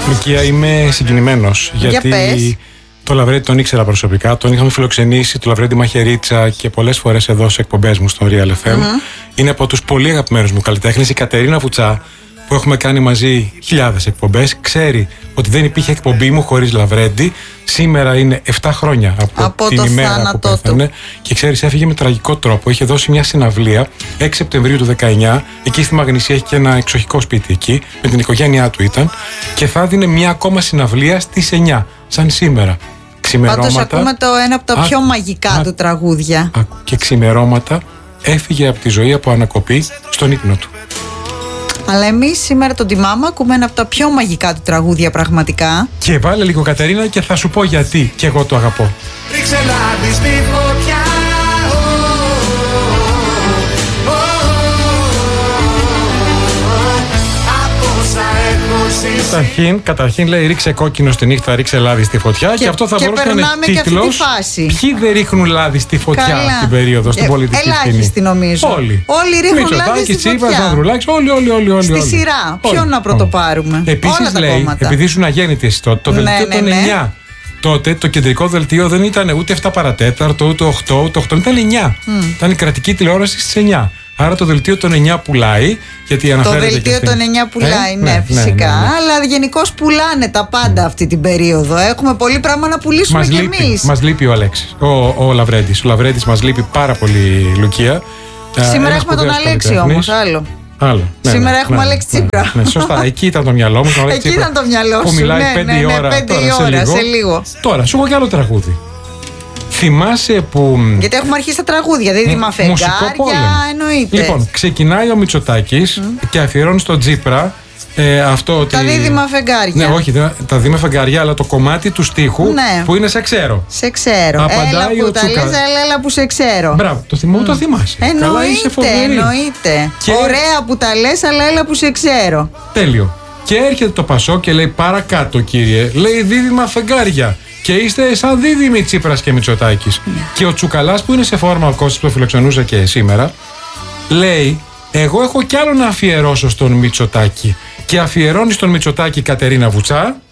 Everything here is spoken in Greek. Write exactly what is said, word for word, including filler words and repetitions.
Λουκία, είμαι συγκινημένος. Γιατί Για το Λαβρέντη τον ήξερα προσωπικά. Τον είχαμε φιλοξενήσει, το Λαβρέντη Μαχαιρίτσα και πολλές φορές εδώ σε εκπομπές μου στο Real εφ εμ. Mm-hmm. Είναι από τους πολύ αγαπημένους μου καλλιτέχνες. Η Κατερίνα Βουτσά, που έχουμε κάνει μαζί χιλιάδες εκπομπές, ξέρει ότι δεν υπήρχε εκπομπή μου χωρίς Λαβρέντη. Σήμερα είναι επτά χρόνια από, από την ημέρα που πέθανε. Και ξέρεις, έφυγε με τραγικό τρόπο. Είχε δώσει μια συναυλία έξι Σεπτεμβρίου του δεκαεννιά. Εκεί στη Μαγνησία έχει και ένα εξοχικό σπίτι εκεί. Με την οικογένειά του ήταν. Και θα δίνει μια ακόμα συναυλία στις εννιά, σαν σήμερα. Πάντως ακούμε το ένα από τα πιο α, μαγικά α, του τραγούδια. Α, και ξημερώματα έφυγε από τη ζωή από ανακοπή στον ύπνο του. Αλλά εμείς σήμερα τον τιμάμε, ακούμε ένα από τα πιο μαγικά του τραγούδια πραγματικά. Και βάλε λίγο, Κατερίνα, και θα σου πω γιατί και εγώ το αγαπώ. Ρίξε λάδι στη φωτιά. Καταρχήν, καταρχήν λέει ρίξε κόκκινο στη νύχτα, ρίξε λάδι στη φωτιά. Και, και αυτό θα και μπορούσε να είναι τίτλος. Ποιοι δεν ρίχνουν λάδι στη φωτιά την περίοδο, στην ε, πολιτική σκηνή? Ελάχιστοι νομίζω. Όλοι. Όλοι ρίχνουν λάδι στη φωτιά. Τσίπρας, Ανδρουλάκης, όλοι, όλοι, όλοι, όλοι. Στη όλοι. σειρά. Ποιον να πρωτοπάρουμε? Επίσης λέει, επειδή ήσουν αγέννητη εσύ τότε, το ναι, δελτίο ναι, των ναι. εννιά. Τότε το κεντρικό δελτίο δεν ήταν ούτε επτά παρατέταρτο, ούτε οκτώ, ούτε οκτώ, ήταν εννιά. Mm. Ήταν η κρατική τηλεόραση στις εννιά. Άρα το δελτίο των εννιά πουλάει. Γιατί αναφέρεται το δελτίο των εννιά πουλάει, ε? ναι, ναι, φυσικά. Ναι, ναι, ναι. Αλλά γενικώς πουλάνε τα πάντα mm. αυτή την περίοδο. Έχουμε πολύ πράγμα να πουλήσουμε μας κι λείπει, εμείς. Μας λείπει ο Αλέξης, ο, ο Λαβρέντης. Ο Λαβρέντης μας λείπει πάρα πολύ, Λουκία. Σήμερα έχουμε τον Αλέξη όμως, άλλο. Άλλο. Σήμερα ναι, έχουμε ναι, Αλέξη ναι, Τσίπρα. Ναι, ναι, σωστά, εκεί ήταν το μυαλό μου. Εκεί Τσίπρα, ήταν το μυαλό σου. Που μιλάει ναι, πέντε ναι, ναι, ώρα, πέντε τώρα, ώρα σε, λίγο. σε λίγο. Τώρα, σου έχω κι άλλο τραγούδι. Θυμάσαι που. Γιατί έχουμε αρχίσει τα τραγούδια, δίδυμα φεγγάρια, εννοείται. Λοιπόν, ξεκινάει ο Μητσοτάκης mm. και αφιερώνει στον Τσίπρα ε, αυτό ότι. Τα δίδυμα φεγγάρια. Ναι, όχι, τα δίδυμα φεγγάρια, αλλά το κομμάτι του στίχου ναι. που είναι σε ξέρω. Σε ξέρω. Απαντάει έλα που ο τα Τσούκας. λες, έλα, έλα που σε ξέρω. Μπράβο, το θυμό, mm. το θυμάσαι. Εννοείται, εννοείται. Και... Ωραία που τα λες, αλλά έλα που σε ξέρω. Τέλειο. Και έρχεται το Πασό και λέει παρακάτω, κύριε, λέει δίδυμα φεγγάρια. Και είστε σαν δίδυμοι Τσίπρας και Μητσοτάκης. Mm. Και ο Τσουκαλάς που είναι σε φόρμα, ο Κώστας που το φιλοξενούσα και σήμερα, λέει: εγώ έχω κι άλλο να αφιερώσω στον Μητσοτάκη. Και αφιερώνει στον Μητσοτάκη Κατερίνα Βουτσά.